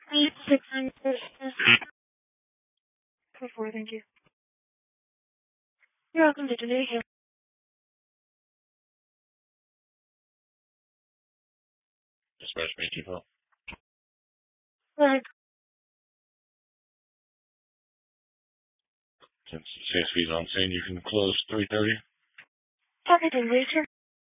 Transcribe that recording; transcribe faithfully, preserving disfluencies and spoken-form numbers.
eight six nine four, thank you. You're welcome to today. Dispatch me, Chief. Right. Since C S V's on scene, you can close three thirty. Targeting Rachel.